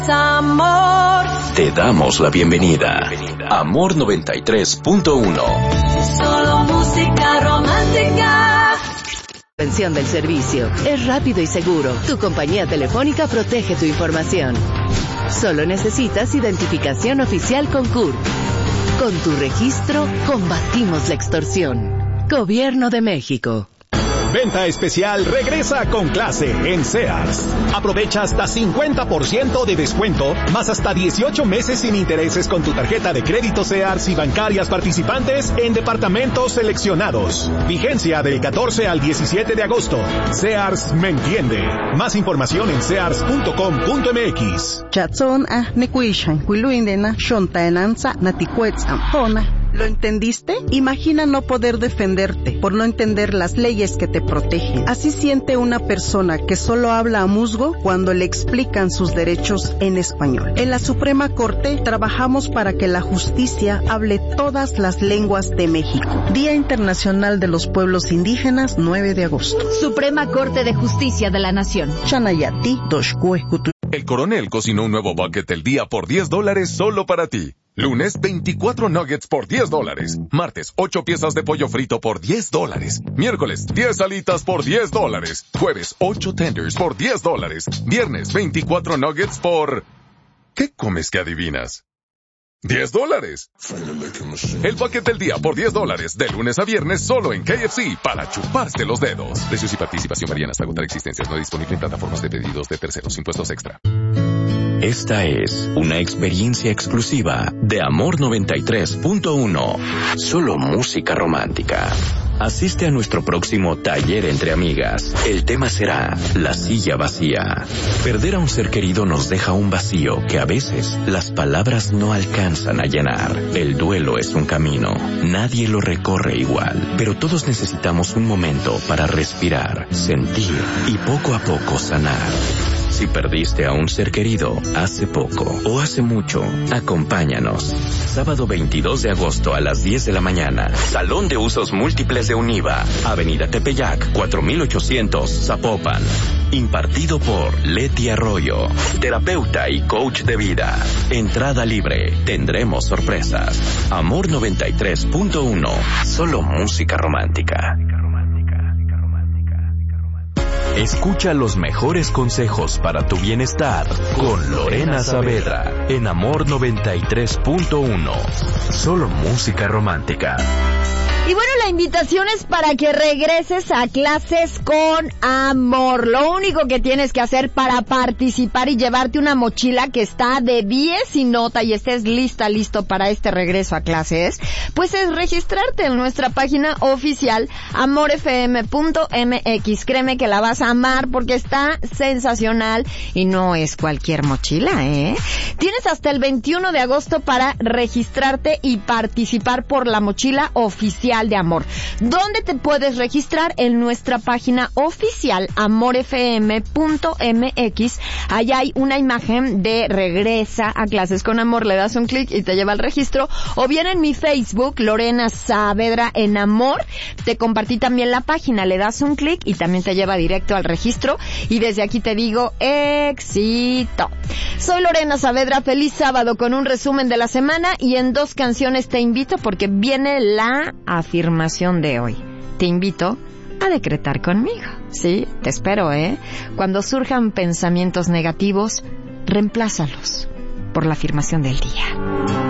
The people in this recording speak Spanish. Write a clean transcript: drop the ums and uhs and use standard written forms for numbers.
Amor. Te damos la bienvenida. Amor 93.1. Solo música romántica. Extensión del servicio. Es rápido y seguro. Tu compañía telefónica protege tu información. Solo necesitas identificación oficial con CURP. Con tu registro, combatimos la extorsión. Gobierno de México. Venta especial regresa con clase en Sears. Aprovecha hasta 50% de descuento, más hasta 18 meses sin intereses con tu tarjeta de crédito Sears y bancarias participantes en departamentos seleccionados. Vigencia del 14 al 17 de agosto. Sears me entiende. Más información en sears.com.mx. Chatson nekuishan huiluindena shontaenanza naticuetzam. ¿Lo entendiste? Imagina no poder defenderte por no entender las leyes que te protegen. Así siente una persona que solo habla a musgo cuando le explican sus derechos en español. En la Suprema Corte trabajamos para que la justicia hable todas las lenguas de México. Día Internacional de los Pueblos Indígenas, 9 de agosto. Suprema Corte de Justicia de la Nación. Chanayati, Doshkue, Kutu. El Coronel cocinó un nuevo bucket del día por $10 solo para ti. Lunes, 24 nuggets por $10. Martes, 8 piezas de pollo frito por $10. Miércoles, 10 alitas por $10. Jueves, 8 tenders por $10. Viernes, 24 nuggets por... ¿Qué comes que adivinas? $10. El bucket del día por $10, de lunes a viernes solo en KFC, para chuparse los dedos. Precios y participación varían hasta agotar existencias. No disponible en plataformas de pedidos de terceros. Impuestos extra. Esta es una experiencia exclusiva de Amor 93.1. Solo música romántica. Asiste a nuestro próximo taller entre amigas. El tema será la silla vacía. Perder a un ser querido nos deja un vacío que a veces las palabras no alcanzan a llenar. El duelo es un camino. Nadie lo recorre igual, pero todos necesitamos un momento para respirar, sentir y poco a poco sanar. Si perdiste a un ser querido hace poco o hace mucho, acompáñanos. Sábado 22 de agosto a las 10 de la mañana. Salón de Usos Múltiples de Univa. Avenida Tepeyac, 4800, Zapopan. Impartido por Leti Arroyo, terapeuta y coach de vida. Entrada libre. Tendremos sorpresas. Amor 93.1. Solo música romántica. Escucha los mejores consejos para tu bienestar con Lorena Saavedra en Amor 93.1. Solo música romántica. Y bueno, la invitación es para que regreses a clases con amor. Lo único que tienes que hacer para participar y llevarte una mochila que está de 10 y nota y estés listo para este regreso a clases, pues es registrarte en nuestra página oficial amorfm.mx. Créeme que la vas a amar porque está sensacional y no es cualquier mochila, ¿eh? Tienes hasta el 21 de agosto para registrarte y participar por la mochila oficial de amor. ¿Dónde te puedes registrar? En nuestra página oficial amorfm.mx. Allá hay una imagen de regresa a clases con amor. Le das un clic y te lleva al registro. O bien en mi Facebook, Lorena Saavedra en Amor, te compartí también la página. Le das un clic y también te lleva directo al registro. Y desde aquí te digo éxito. Soy Lorena Saavedra. Feliz sábado con un resumen de la semana y en 2 canciones te invito porque viene la afirmación de hoy. Te invito a decretar conmigo. Sí, te espero, Cuando surjan pensamientos negativos, reemplázalos por la afirmación del día.